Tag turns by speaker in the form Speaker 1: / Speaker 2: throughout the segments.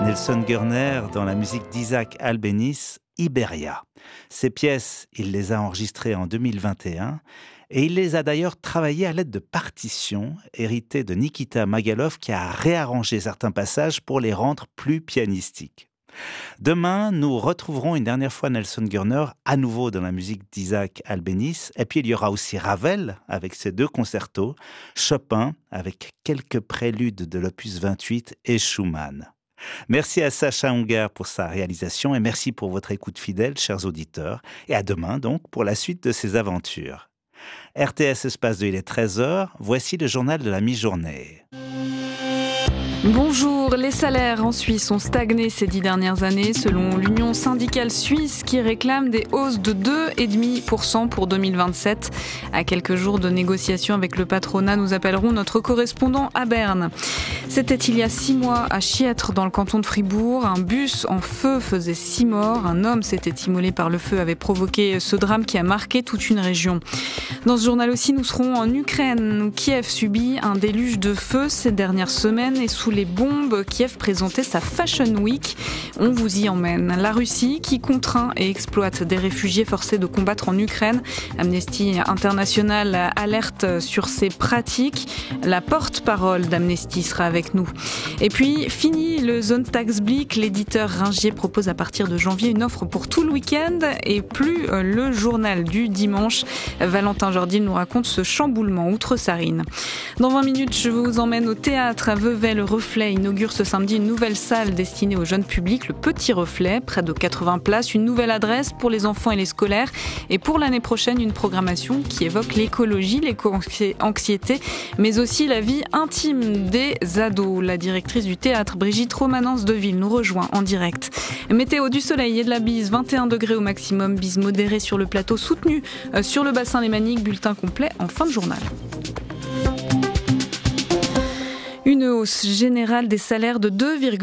Speaker 1: Nelson Gurner dans la musique d'Isaac Albéniz, Iberia. Ces pièces, il les a enregistrées en 2021 et il les a d'ailleurs travaillées à l'aide de partitions héritées de Nikita Magalov qui a réarrangé certains passages pour les rendre plus pianistiques. Demain, nous retrouverons une dernière fois Nelson Gurner à nouveau dans la musique d'Isaac Albéniz. Et puis il y aura aussi Ravel avec ses 2 concertos, Chopin avec quelques préludes de l'opus 28 et Schumann. Merci à Sacha Hunger pour sa réalisation et merci pour votre écoute fidèle, chers auditeurs. Et à demain donc pour la suite de ces aventures. RTS Espace 2, il est 13h. Voici le journal de la mi-journée.
Speaker 2: Bonjour, les salaires en Suisse ont stagné ces 10 dernières années selon l'Union syndicale suisse qui réclame des hausses de 2,5% pour 2027. À quelques jours de négociations avec le patronat, nous appellerons notre correspondant à Berne. C'était il y a 6 mois à Chiètre dans le canton de Fribourg. Un bus en feu faisait 6 morts. Un homme s'était immolé par le feu, avait provoqué ce drame qui a marqué toute une région. Dans ce journal aussi, nous serons en Ukraine où Kiev subit un déluge de feu ces dernières semaines et sous les bombes, Kiev présentait sa Fashion Week. On vous y emmène. La Russie qui contraint et exploite des réfugiés forcés de combattre en Ukraine. Amnesty International alerte sur ces pratiques. La porte-parole d'Amnesty sera avec nous. Et puis, fini le Sonntagsblick. L'éditeur Ringier propose à partir de janvier une offre pour tout le week-end et plus le journal du dimanche. Valentin Jordil nous raconte ce chamboulement outre-Sarine. Dans 20 minutes, je vous emmène au théâtre à Vevey. Le Reflet inaugure ce samedi une nouvelle salle destinée au jeune public, le Petit Reflet, près de 80 places, une nouvelle adresse pour les enfants et les scolaires. Et pour l'année prochaine, une programmation qui évoque l'écologie, l'éco-anxiété, mais aussi la vie intime des ados. La directrice du théâtre, Brigitte Romanence-Deville, nous rejoint en direct. Météo, du soleil et de la bise, 21 degrés au maximum, bise modérée sur le plateau, soutenue sur le bassin lémanique, bulletin complet en fin de journal. Une hausse générale des salaires de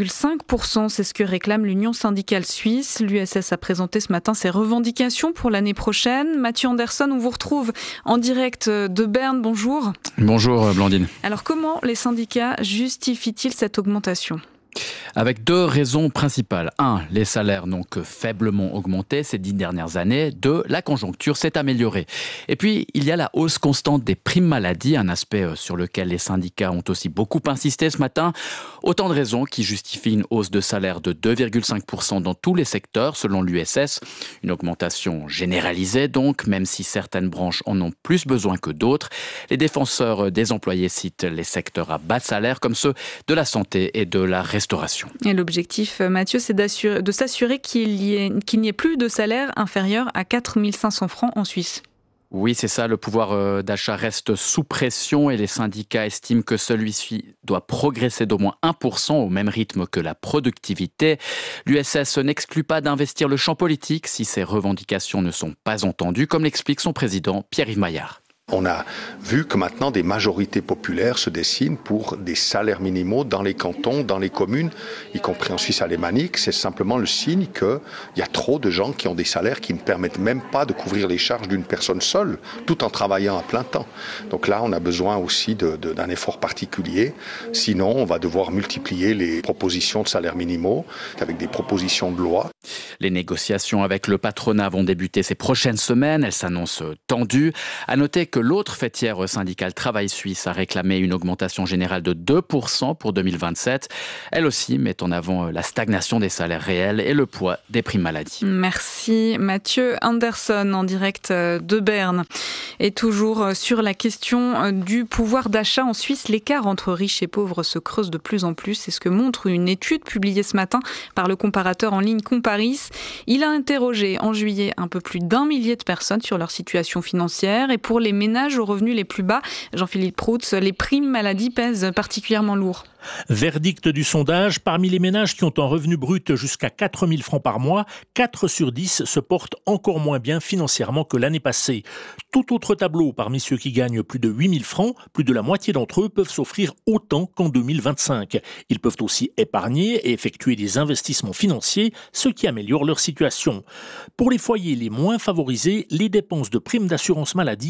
Speaker 2: 2,5%, c'est ce que réclame l'Union syndicale suisse. L'USS a présenté ce matin ses revendications pour l'année prochaine. Mathieu Anderson, on vous retrouve en direct de Berne. Bonjour.
Speaker 3: Bonjour Blandine.
Speaker 2: Alors comment les syndicats justifient-ils cette augmentation ?
Speaker 3: Avec 2 raisons principales. 1, les salaires n'ont que faiblement augmenté ces 10 dernières années. 2, la conjoncture s'est améliorée. Et puis, il y a la hausse constante des primes maladie, un aspect sur lequel les syndicats ont aussi beaucoup insisté ce matin. Autant de raisons qui justifient une hausse de salaire de 2,5% dans tous les secteurs, selon l'USS. Une augmentation généralisée donc, même si certaines branches en ont plus besoin que d'autres. Les défenseurs des employés citent les secteurs à bas salaire comme ceux de la santé et de la restauration.
Speaker 2: Et l'objectif, Mathieu, c'est de s'assurer qu'il n'y ait plus de salaire inférieur à 4 500 francs en Suisse.
Speaker 3: Oui, c'est ça, le pouvoir d'achat reste sous pression et les syndicats estiment que celui-ci doit progresser d'au moins 1% au même rythme que la productivité. L'USS n'exclut pas d'investir le champ politique si ces revendications ne sont pas entendues, comme l'explique son président Pierre-Yves Maillard.
Speaker 4: On a vu que maintenant des majorités populaires se dessinent pour des salaires minimaux dans les cantons, dans les communes, y compris en Suisse alémanique. C'est simplement le signe qu'il y a trop de gens qui ont des salaires qui ne permettent même pas de couvrir les charges d'une personne seule, tout en travaillant à plein temps. Donc là, on a besoin aussi d'un effort particulier. Sinon, on va devoir multiplier les propositions de salaires minimaux avec des propositions de loi.
Speaker 3: Les négociations avec le patronat vont débuter ces prochaines semaines. Elles s'annoncent tendues. À noter que l'autre fêtière syndicale Travail Suisse a réclamé une augmentation générale de 2% pour 2027. Elle aussi met en avant la stagnation des salaires réels et le poids des primes maladie.
Speaker 2: Merci Mathieu Anderson en direct de Berne. Et toujours sur la question du pouvoir d'achat en Suisse, l'écart entre riches et pauvres se creuse de plus en plus. C'est ce que montre une étude publiée ce matin par le comparateur en ligne Comparis. Il a interrogé en juillet un peu plus d'1 millier de personnes sur leur situation financière. Et pour les ménages aux revenus les plus bas, Jean-Philippe Proutz, les primes maladie pèsent particulièrement lourd.
Speaker 5: Verdict du sondage, parmi les ménages qui ont un revenu brut jusqu'à 4 000 francs par mois, 4 sur 10 se portent encore moins bien financièrement que l'année passée. Tout autre tableau, parmi ceux qui gagnent plus de 8 000 francs, plus de la moitié d'entre eux peuvent s'offrir autant qu'en 2025. Ils peuvent aussi épargner et effectuer des investissements financiers, ce qui améliore leur situation. Pour les foyers les moins favorisés, les dépenses de primes d'assurance maladie sont pointées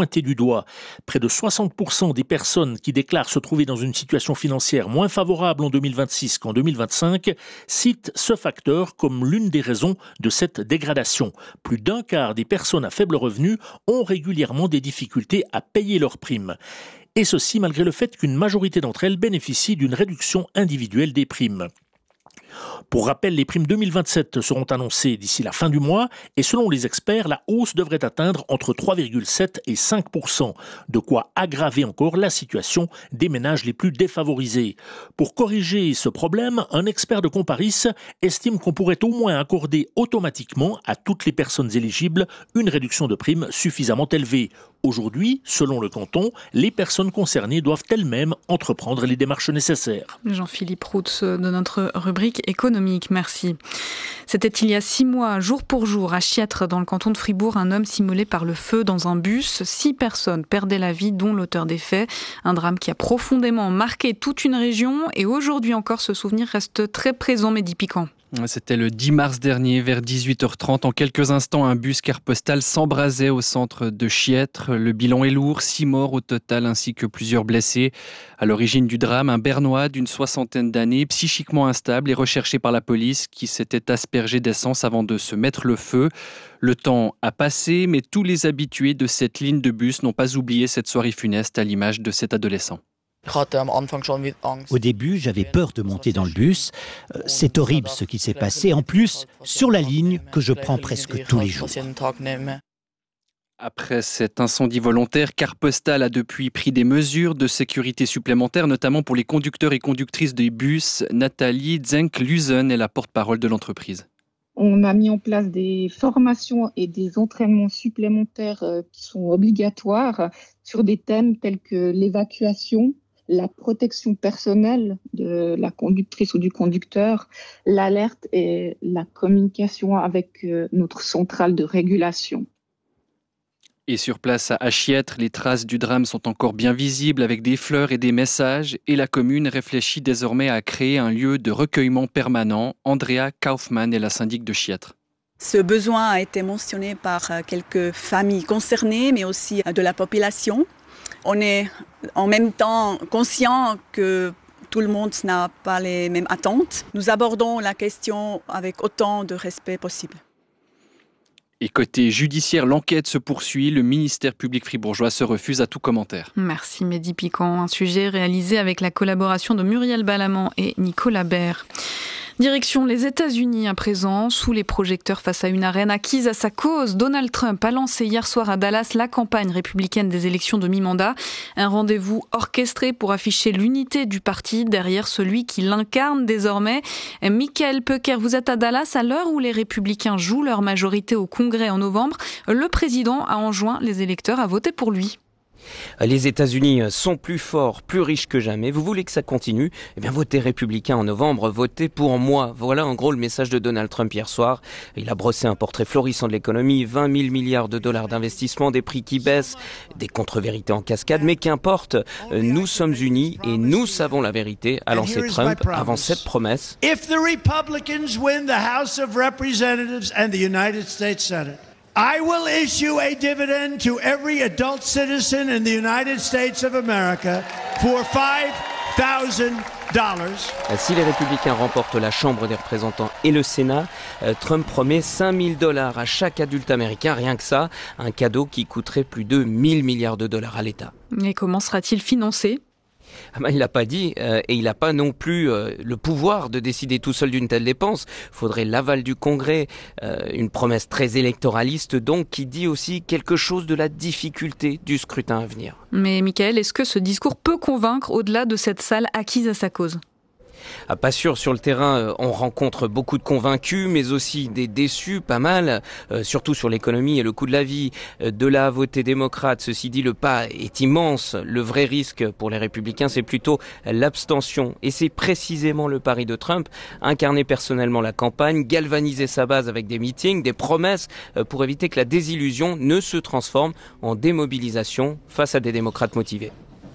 Speaker 5: pointée du doigt. Près de 60% des personnes qui déclarent se trouver dans une situation financière moins favorable en 2026 qu'en 2025 citent ce facteur comme l'une des raisons de cette dégradation. Plus d'un quart des personnes à faible revenu ont régulièrement des difficultés à payer leurs primes. Et ceci malgré le fait qu'une majorité d'entre elles bénéficient d'une réduction individuelle des primes. Pour rappel, les primes 2027 seront annoncées d'ici la fin du mois et selon les experts, la hausse devrait atteindre entre 3,7 et 5%, de quoi aggraver encore la situation des ménages les plus défavorisés. Pour corriger ce problème, un expert de Comparis estime qu'on pourrait au moins accorder automatiquement à toutes les personnes éligibles une réduction de primes suffisamment élevée. Aujourd'hui, selon le canton, les personnes concernées doivent elles-mêmes entreprendre les démarches nécessaires.
Speaker 2: Jean-Philippe Routz de notre rubrique économique, merci. C'était il y a 6 mois, jour pour jour, à Chiètre, dans le canton de Fribourg, un homme immolé par le feu dans un bus. 6 personnes perdaient la vie, dont l'auteur des faits. Un drame qui a profondément marqué toute une région et aujourd'hui encore, ce souvenir reste très présent, Mehdi Piquant.
Speaker 6: C'était le 10 mars dernier, vers 18h30. En quelques instants, un bus car postal s'embrasait au centre de Chiètre. Le bilan est lourd, 6 morts au total ainsi que plusieurs blessés. À l'origine du drame, un Bernois d'une 60aine d'années, psychiquement instable et recherché par la police, qui s'était aspergé d'essence avant de se mettre le feu. Le temps a passé, mais tous les habitués de cette ligne de bus n'ont pas oublié cette soirée funeste à l'image de cet adolescent.
Speaker 7: Au début, j'avais peur de monter dans le bus. C'est horrible ce qui s'est passé. En plus, sur la ligne que je prends presque tous les jours.
Speaker 6: Après cet incendie volontaire, Carte Postale a depuis pris des mesures de sécurité supplémentaires, notamment pour les conducteurs et conductrices des bus. Nathalie Zenk-Luzen est la porte-parole de l'entreprise.
Speaker 8: On a mis en place des formations et des entraînements supplémentaires qui sont obligatoires sur des thèmes tels que l'évacuation, la protection personnelle de la conductrice ou du conducteur, l'alerte et la communication avec notre centrale de régulation.
Speaker 6: Et sur place à Chiètre, les traces du drame sont encore bien visibles avec des fleurs et des messages et la commune réfléchit désormais à créer un lieu de recueillement permanent. Andrea Kaufmann est la syndic de Chiètre.
Speaker 9: Ce besoin a été mentionné par quelques familles concernées, mais aussi de la population. On est en même temps conscient que tout le monde n'a pas les mêmes attentes. Nous abordons la question avec autant de respect possible.
Speaker 6: Et côté judiciaire, l'enquête se poursuit. Le ministère public fribourgeois se refuse à tout commentaire.
Speaker 2: Merci Mehdi Piquant. Un sujet réalisé avec la collaboration de Muriel Balamant et Nicolas Baird. Direction les États-Unis à présent, sous les projecteurs face à une arène acquise à sa cause. Donald Trump a lancé hier soir à Dallas la campagne républicaine des élections de mi-mandat. Un rendez-vous orchestré pour afficher l'unité du parti derrière celui qui l'incarne désormais. Michael Peuker, vous êtes à Dallas à l'heure où les républicains jouent leur majorité au Congrès en novembre. Le président a enjoint les électeurs à voter pour lui.
Speaker 10: Les États-Unis sont plus forts, plus riches que jamais. Vous voulez que ça continue ? Eh bien, votez républicain en novembre, votez pour moi. Voilà en gros le message de Donald Trump hier soir. Il a brossé un portrait florissant de l'économie, 20 000 milliards de dollars d'investissement, des prix qui baissent, des contre-vérités en cascade. Mais qu'importe, nous sommes unis et nous savons la vérité, a lancé Trump avant cette promesse.
Speaker 11: If the Republicans win the House of Representatives and the United States Senate, I will issue a dividend to every adult citizen in the United States of America for $5,000.
Speaker 10: Si les républicains remportent la Chambre des représentants et le Sénat, Trump promet $5,000 à chaque adulte américain, rien que ça, un cadeau qui coûterait plus de 1 000 milliards de dollars à l'État.
Speaker 2: Et comment sera-t-il financé ?
Speaker 10: Il ne l'a pas dit et il n'a pas non plus le pouvoir de décider tout seul d'une telle dépense. Il faudrait l'aval du Congrès, une promesse très électoraliste donc qui dit aussi quelque chose de la difficulté du scrutin à venir.
Speaker 2: Mais Michael, est-ce que ce discours peut convaincre au-delà de cette salle acquise à sa cause ?
Speaker 10: Pas sûr, sur le terrain, on rencontre beaucoup de convaincus, mais aussi des déçus, pas mal, surtout sur l'économie et le coût de la vie. De là à voter démocrate, ceci dit, le pas est immense. Le vrai risque pour les républicains, c'est plutôt l'abstention. Et c'est précisément le pari de Trump, incarner personnellement la campagne, galvaniser sa base avec des meetings, des promesses, pour éviter que la désillusion ne se transforme en démobilisation face à des démocrates motivés.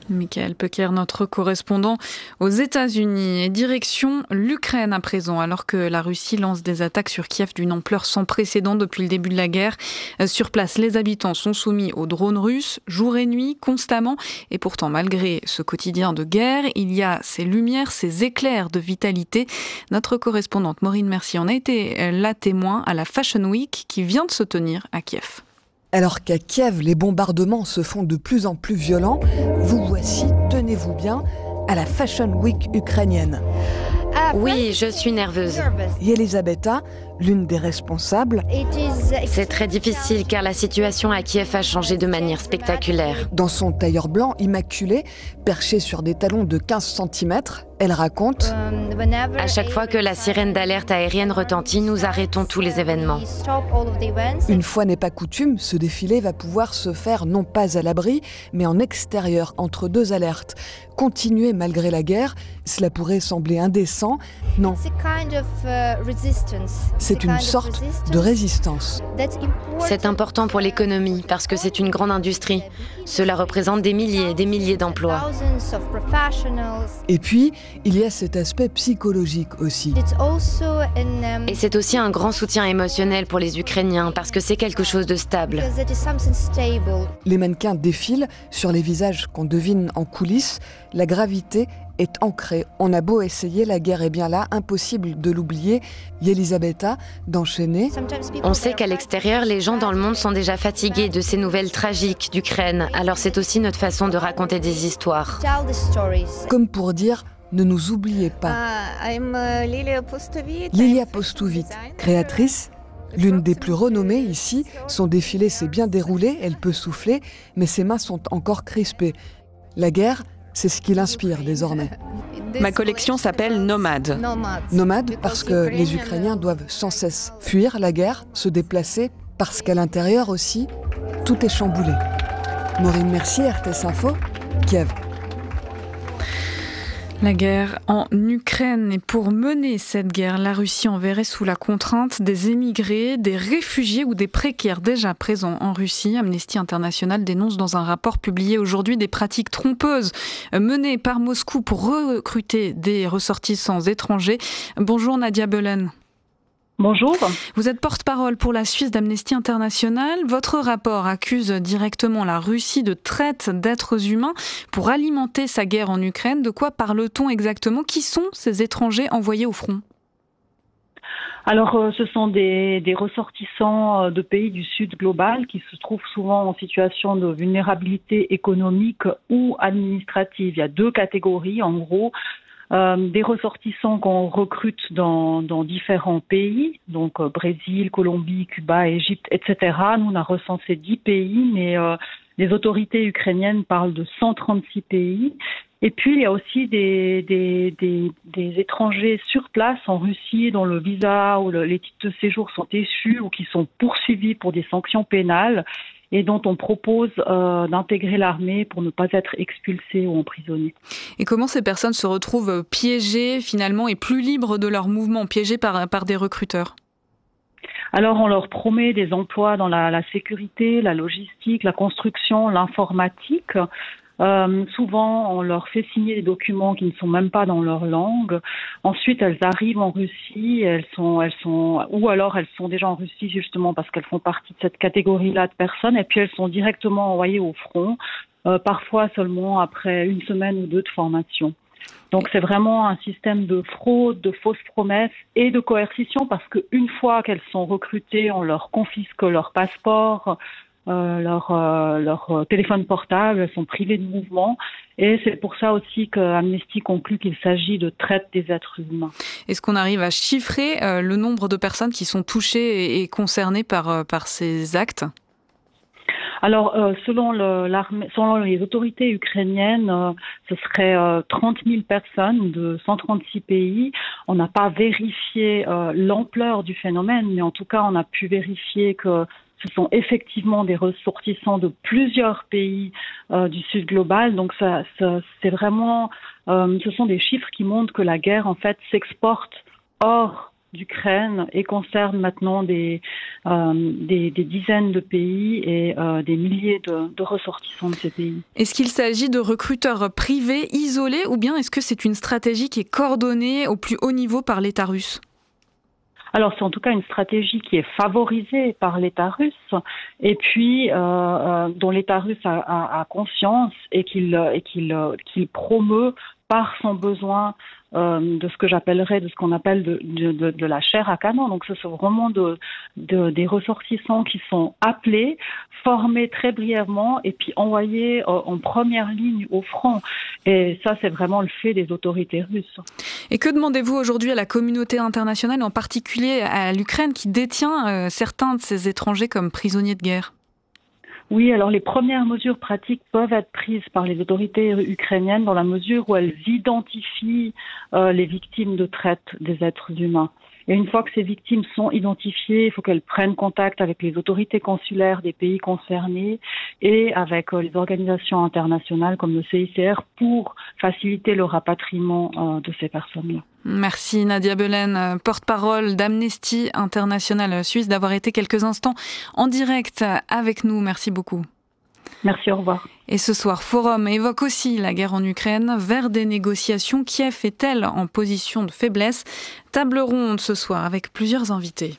Speaker 2: Michael Pecker, notre correspondant aux États-Unis. Et direction l'Ukraine à présent, alors que la Russie lance des attaques sur Kiev d'une ampleur sans précédent depuis le début de la guerre. Sur place, les habitants sont soumis aux drones russes, jour et nuit, constamment. Et pourtant, malgré ce quotidien de guerre, il y a ces lumières, ces éclairs de vitalité. Notre correspondante Maureen Mercier en a été la témoin à la Fashion Week qui vient de se tenir à Kiev.
Speaker 12: Alors qu'à Kiev, les bombardements se font de plus en plus violents, vous voici, tenez-vous bien, à la Fashion Week ukrainienne.
Speaker 13: Oui, je suis nerveuse.
Speaker 12: Elisabetta, l'une des responsables.
Speaker 13: C'est très difficile car la situation à Kiev a changé de manière spectaculaire.
Speaker 12: Dans son tailleur blanc immaculé, perché sur des talons de 15 cm, elle raconte «
Speaker 13: À chaque fois que la sirène d'alerte aérienne retentit, nous arrêtons tous les événements.
Speaker 12: Une fois n'est pas coutume, ce défilé va pouvoir se faire non pas à l'abri, mais en extérieur, entre deux alertes. Continuer malgré la guerre, cela pourrait sembler indécent. Non. C'est une sorte de résistance.
Speaker 13: C'est important pour l'économie parce que c'est une grande industrie. Cela représente des milliers et des milliers d'emplois.
Speaker 12: Et puis, il y a cet aspect psychologique aussi.
Speaker 13: Et c'est aussi un grand soutien émotionnel pour les Ukrainiens parce que c'est quelque chose de stable.
Speaker 12: Les mannequins défilent sur les visages qu'on devine en coulisses. La gravité est ancrée. On a beau essayer, la guerre est bien là, impossible de l'oublier. Elisabetta, d'enchaîner.
Speaker 13: On sait qu'à l'extérieur, les gens dans le monde sont déjà fatigués de ces nouvelles tragiques d'Ukraine. Alors c'est aussi notre façon de raconter des histoires.
Speaker 12: Comme pour dire, ne nous oubliez pas. Lilia Postuvit, créatrice, l'une des plus renommées ici. Son défilé s'est bien déroulé, elle peut souffler, mais ses mains sont encore crispées. La guerre, c'est ce qui l'inspire désormais.
Speaker 14: Ma collection s'appelle Nomade.
Speaker 12: Nomade parce que les Ukrainiens doivent sans cesse fuir la guerre, se déplacer, parce qu'à l'intérieur aussi, tout est chamboulé. Maureen Mercier, RTS Info, Kiev.
Speaker 2: La guerre en Ukraine. Et pour mener cette guerre, la Russie enverrait sous la contrainte des émigrés, des réfugiés ou des précaires déjà présents en Russie. Amnesty International dénonce dans un rapport publié aujourd'hui des pratiques trompeuses menées par Moscou pour recruter des ressortissants étrangers. Bonjour Nadia Belen.
Speaker 15: Bonjour.
Speaker 2: Vous êtes porte-parole pour la Suisse d'Amnesty International. Votre rapport accuse directement la Russie de traite d'êtres humains pour alimenter sa guerre en Ukraine. De quoi parle-t-on exactement? Qui sont ces étrangers envoyés au front?
Speaker 15: Alors, ce sont des ressortissants de pays du Sud global qui se trouvent souvent en situation de vulnérabilité économique ou administrative. Il y a deux catégories, en gros. Des ressortissants qu'on recrute dans différents pays, donc Brésil, Colombie, Cuba, Égypte, etc. Nous, on a recensé 10 pays, mais les autorités ukrainiennes parlent de 136 pays. Et puis, il y a aussi des étrangers sur place en Russie dont le visa ou les titres de séjour sont échus ou qui sont poursuivis pour des sanctions pénales et dont on propose d'intégrer l'armée pour ne pas être expulsés ou emprisonnés.
Speaker 2: Et comment ces personnes se retrouvent piégées finalement et plus libres de leur mouvement, piégées par des recruteurs?
Speaker 15: Alors on leur promet des emplois dans la sécurité, la logistique, la construction, l'informatique. Souvent, on leur fait signer des documents qui ne sont même pas dans leur langue. Ensuite, elles arrivent en Russie, ou alors elles sont déjà en Russie justement parce qu'elles font partie de cette catégorie-là de personnes. Et puis elles sont directement envoyées au front, parfois seulement après une semaine ou deux de formation. Donc c'est vraiment un système de fraude, de fausses promesses et de coercition parce qu'une fois qu'elles sont recrutées, on leur confisque leur passeport, leur téléphone portable, elles sont privées de mouvement et c'est pour ça aussi qu'Amnesty conclut qu'il s'agit de traite des êtres humains.
Speaker 2: Est-ce qu'on arrive à chiffrer le nombre de personnes qui sont touchées et concernées par ces actes ?
Speaker 15: Alors, selon les autorités ukrainiennes, ce serait 30 000 personnes de 136 pays. On n'a pas vérifié l'ampleur du phénomène, mais en tout cas, on a pu vérifier que ce sont effectivement des ressortissants de plusieurs pays du Sud global. Donc, c'est vraiment, ce sont des chiffres qui montrent que la guerre, en fait, s'exporte hors d'Ukraine et concerne maintenant des dizaines de pays et des milliers de ressortissants de ces pays.
Speaker 2: Est-ce qu'il s'agit de recruteurs privés isolés ou bien est-ce que c'est une stratégie qui est coordonnée au plus haut niveau par l'État russe ?
Speaker 15: Alors c'est en tout cas une stratégie qui est favorisée par l'État russe et puis dont l'État russe a conscience et qu'il promeut par son besoin de ce qu'on appelle de la chair à canon. Donc ce sont vraiment des ressortissants qui sont appelés, formés très brièvement et puis envoyés en première ligne au front. Et ça, c'est vraiment le fait des autorités russes.
Speaker 2: Et que demandez-vous aujourd'hui à la communauté internationale, en particulier à l'Ukraine qui détient certains de ces étrangers comme prisonniers de guerre ?
Speaker 15: Oui, alors les premières mesures pratiques peuvent être prises par les autorités ukrainiennes dans la mesure où elles identifient les victimes de traite des êtres humains. Et une fois que ces victimes sont identifiées, il faut qu'elles prennent contact avec les autorités consulaires des pays concernés et avec les organisations internationales comme le CICR pour faciliter le rapatriement de ces personnes-là.
Speaker 2: Merci Nadia Belen, porte-parole d'Amnesty International Suisse, d'avoir été quelques instants en direct avec nous. Merci beaucoup.
Speaker 15: Merci, au revoir.
Speaker 2: Et ce soir, Forum évoque aussi la guerre en Ukraine vers des négociations. Kiev est-elle en position de faiblesse ? Table ronde ce soir avec plusieurs invités.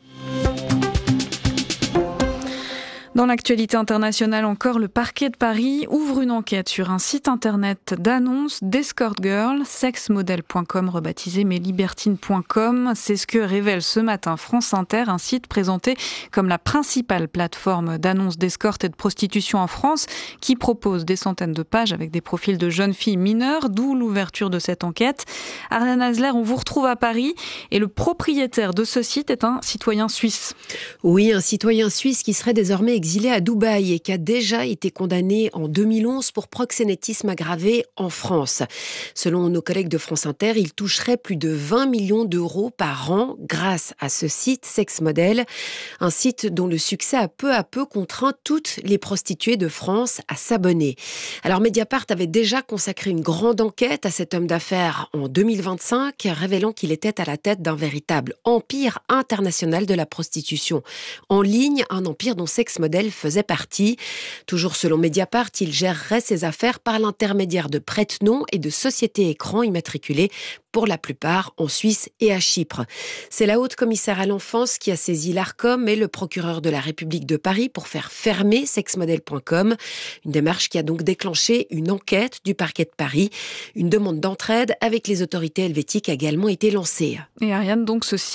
Speaker 2: Dans l'actualité internationale encore, le parquet de Paris ouvre une enquête sur un site internet d'annonces d'escort girl, sexmodel.com rebaptisé meslibertines.com. C'est ce que révèle ce matin France Inter, un site présenté comme la principale plateforme d'annonces d'escorte et de prostitution en France, qui propose des centaines de pages avec des profils de jeunes filles mineures, d'où l'ouverture de cette enquête. Ariane Hasler, on vous retrouve à Paris et le propriétaire de ce site est un citoyen suisse.
Speaker 16: Oui, un citoyen suisse qui serait désormais exilé à Dubaï et qui a déjà été condamné en 2011 pour proxénétisme aggravé en France. Selon nos collègues de France Inter, il toucherait plus de 20 millions d'euros par an grâce à ce site Sex Model, un site dont le succès a peu à peu contraint toutes les prostituées de France à s'abonner. Alors Mediapart avait déjà consacré une grande enquête à cet homme d'affaires en 2025, révélant qu'il était à la tête d'un véritable empire international de la prostitution en ligne, un empire dont Sex Model faisait partie. Toujours selon Mediapart, il gérerait ses affaires par l'intermédiaire de prête-noms et de sociétés écrans immatriculées pour la plupart en Suisse et à Chypre. C'est la haute commissaire à l'enfance qui a saisi l'Arcom et le procureur de la République de Paris pour faire fermer sexmodel.com. Une démarche qui a donc déclenché une enquête du parquet de Paris. Une demande d'entraide avec les autorités helvétiques a également été lancée.
Speaker 2: Et Ariane, donc sur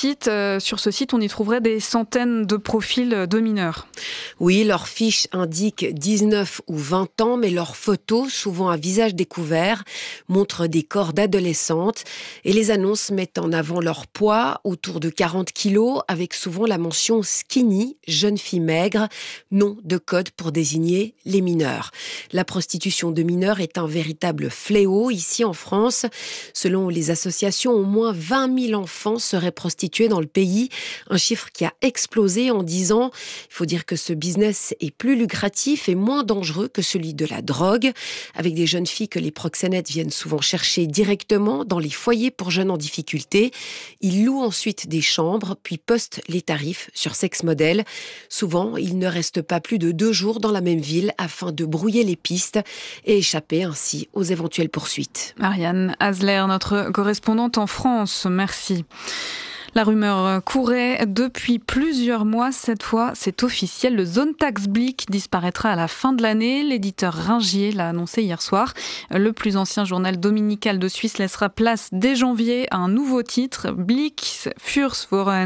Speaker 2: ce site, on y trouverait des centaines de profils de mineurs.
Speaker 16: Oui, leurs fiches indiquent 19 ou 20 ans, mais leurs photos, souvent à visage découvert, montrent des corps d'adolescentes. Et les annonces mettent en avant leur poids, autour de 40 kilos, avec souvent la mention skinny, jeune fille maigre, nom de code pour désigner les mineurs. La prostitution de mineurs est un véritable fléau ici en France. Selon les associations, au moins 20 000 enfants seraient prostitués dans le pays, un chiffre qui a explosé en 10 ans. Il faut dire que ce business est plus lucratif et moins dangereux que celui de la drogue, avec des jeunes filles que les proxénètes viennent souvent chercher directement dans les foyers pour jeunes en difficulté. Ils louent ensuite des chambres, puis postent les tarifs sur Sex Model. Souvent, ils ne restent pas plus de 2 jours dans la même ville afin de brouiller les pistes et échapper ainsi aux éventuelles poursuites.
Speaker 2: Ariane Hasler, notre correspondante en France, merci. La rumeur courait depuis plusieurs mois. Cette fois, c'est officiel. Le Sonntagsblick disparaîtra à la fin de l'année. L'éditeur Ringier l'a annoncé hier soir. Le plus ancien journal dominical de Suisse laissera place dès janvier à un nouveau titre, Blick fürs Wochenende.